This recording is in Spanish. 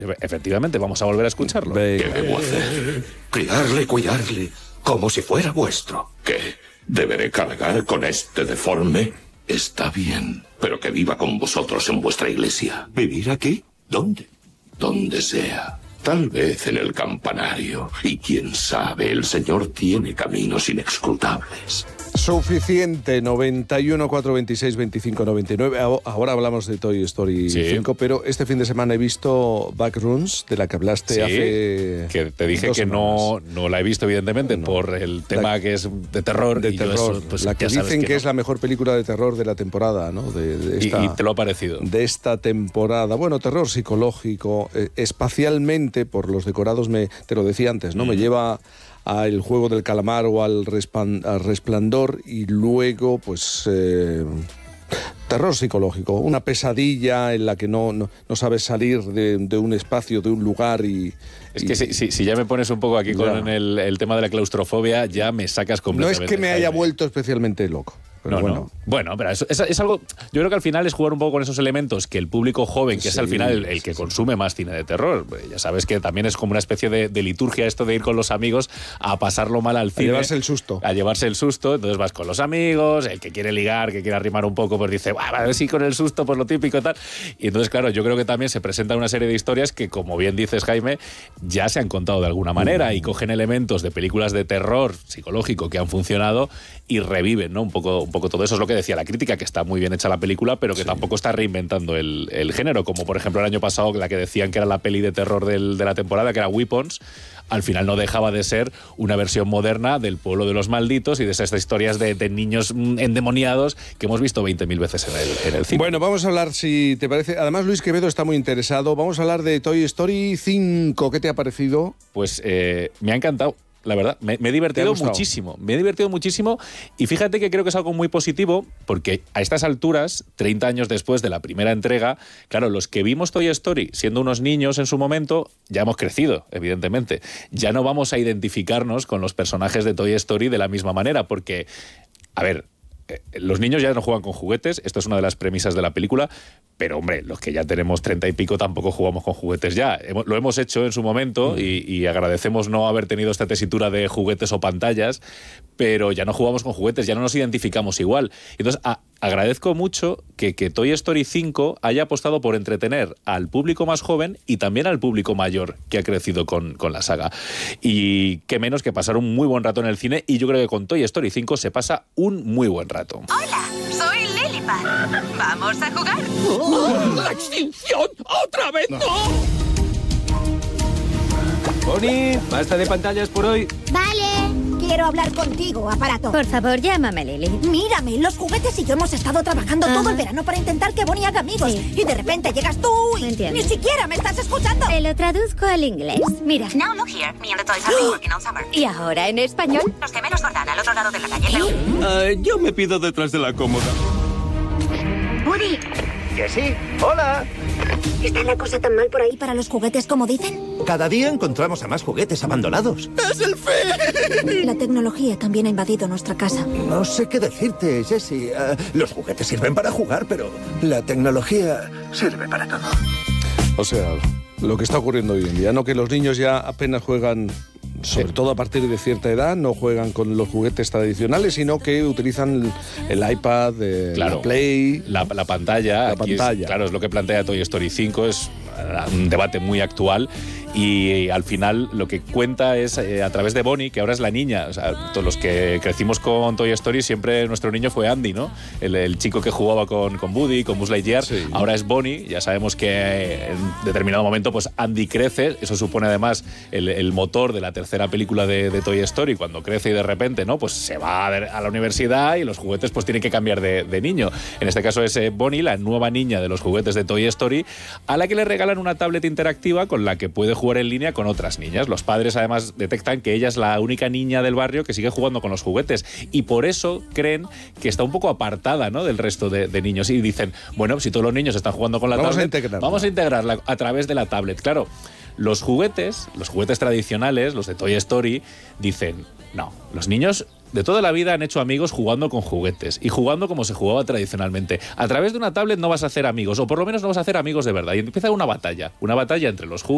Efectivamente, vamos a volver a escucharlo. ¿Qué debo hacer? Criarle, cuidarle, como si fuera vuestro. ¿Qué? ¿Deberé cargar con este deforme? Está bien, pero que viva con vosotros en vuestra iglesia. ¿Vivir aquí? ¿Dónde? Donde sea. Tal vez en el campanario. Y quién sabe, el Señor tiene caminos inescrutables. Suficiente, 91 426 25 99. Ahora hablamos de Toy Story 5, pero este fin de semana he visto Backrooms, de la que hablaste hace... Que te dije que no la he visto, evidentemente, por el tema que es de terror. De terror. Eso, pues, la que dicen que es la mejor película de terror de la temporada, ¿no? Y te lo ha parecido. De esta temporada. Bueno, terror psicológico, espacialmente, por los decorados, te lo decía antes, ¿no? Me lleva a El juego del calamar o al Resplandor, y luego pues terror psicológico, una pesadilla en la que no sabes salir de un espacio, de un lugar Es que si ya me pones un poco aquí con el tema de la claustrofobia, ya me sacas completamente. No es que me haya vuelto especialmente loco. Pero Bueno, pero es algo... Yo creo que al final es jugar un poco con esos elementos que el público joven, que es al final el que consume más cine de terror, ya sabes que también es como una especie de liturgia esto de ir con los amigos a pasarlo mal al cine. A llevarse el susto. A llevarse el susto, entonces vas con los amigos, el que quiere ligar, que quiere arrimar un poco, pues dice, a ver si con el susto, pues lo típico y tal. Y entonces, claro, yo creo que también se presentan una serie de historias que, como bien dices, Jaime, ya se han contado de alguna manera y cogen elementos de películas de terror psicológico que han funcionado y reviven, ¿no? Un poco todo eso. Es lo que decía la crítica, que está muy bien hecha la película, pero que tampoco está reinventando el género, como por ejemplo el año pasado la que decían que era la peli de terror de la temporada, que era Weapons. Al final no dejaba de ser una versión moderna del Pueblo de los Malditos y de esas historias de niños endemoniados que hemos visto 20.000 veces en el cine. Bueno, vamos a hablar, si te parece, además Luis Quevedo está muy interesado, vamos a hablar de Toy Story 5. ¿Qué te ha parecido? Pues me ha encantado. La verdad, me he divertido muchísimo. Me he divertido muchísimo y fíjate que creo que es algo muy positivo porque a estas alturas, 30 años después de la primera entrega, claro, los que vimos Toy Story siendo unos niños en su momento, ya hemos crecido, evidentemente. Ya no vamos a identificarnos con los personajes de Toy Story de la misma manera porque, a ver, los niños ya no juegan con juguetes, esto es una de las premisas de la película, pero hombre, los que ya tenemos 30 y pico tampoco jugamos con juguetes ya. Lo hemos hecho en su momento y agradecemos no haber tenido esta tesitura de juguetes o pantallas, pero ya no jugamos con juguetes, ya no nos identificamos igual. Entonces, agradezco mucho que Toy Story 5 haya apostado por entretener al público más joven y también al público mayor que ha crecido con la saga. Y qué menos que pasar un muy buen rato en el cine, y yo creo que con Toy Story 5 se pasa un muy buen rato. Hola, soy Lilliput. ¿Vamos a jugar? ¡La extinción! ¡Otra vez no! Bonnie, basta de pantallas por hoy. Vale. Quiero hablar contigo, aparato. Por favor, llámame, Lily. Mírame, los juguetes y yo hemos estado trabajando todo el verano para intentar que Bonnie haga amigos. Sí. Y de repente llegas tú y ni siquiera me estás escuchando. Te lo traduzco al inglés. Mira. Now look here, me and the toys have been working all summer. ¿Y ahora en español? Los gemelos cortan al otro lado de la calle, pero... Yo me pido detrás de la cómoda. Woody, ¿Que sí? ¡Hola! ¿está la cosa tan mal por ahí para los juguetes como dicen? Cada día encontramos a más juguetes abandonados. ¡Es el fin! La tecnología también ha invadido nuestra casa. No sé qué decirte, Jessie. Los juguetes sirven para jugar, pero la tecnología sirve para todo. O sea, lo que está ocurriendo hoy en día, ¿no? Que los niños ya apenas juegan, sobre todo a partir de cierta edad, no juegan con los juguetes tradicionales, sino que utilizan el iPad, la Play... La pantalla. La pantalla. Claro, es lo que plantea Toy Story 5, es un debate muy actual. Y al final lo que cuenta es a través de Bonnie, que ahora es la niña. O sea, todos los que crecimos con Toy Story, siempre nuestro niño fue Andy, ¿no? El chico que jugaba con Woody, con Buzz Lightyear. Sí. Ahora es Bonnie. Ya sabemos que en determinado momento pues Andy crece. Eso supone además el motor de la tercera película de Toy Story. Cuando crece y de repente, ¿no? Pues se va a la universidad y los juguetes pues tienen que cambiar de niño. En este caso es Bonnie, la nueva niña de los juguetes de Toy Story, a la que le regalan una tablet interactiva con la que puede jugar en línea con otras niñas. Los padres además detectan que ella es la única niña del barrio que sigue jugando con los juguetes y por eso creen que está un poco apartada, ¿no? del resto de niños, y dicen, bueno, si todos los niños están jugando con la tablet, vamos a integrarla a través de la tablet. Claro, los juguetes tradicionales, los de Toy Story, dicen, no, los niños de toda la vida han hecho amigos jugando con juguetes y jugando como se jugaba tradicionalmente. A través de una tablet no vas a hacer amigos, o por lo menos no vas a hacer amigos de verdad. Y empieza una batalla entre los juguetes